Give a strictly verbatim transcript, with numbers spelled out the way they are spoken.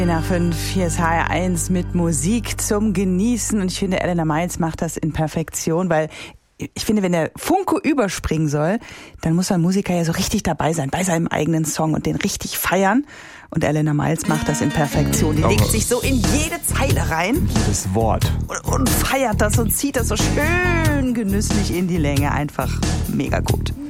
Nach fünf, hier ist H R eins mit Musik zum Genießen. Und ich finde, Elena Miles macht das in Perfektion, weil ich finde, wenn der Funke überspringen soll, dann muss ein Musiker ja so richtig dabei sein, bei seinem eigenen Song und den richtig feiern. Und Elena Miles macht das in Perfektion. Die legt sich so in jede Zeile rein. Jedes Wort. Und, und feiert das und zieht das so schön genüsslich in die Länge. Einfach mega gut.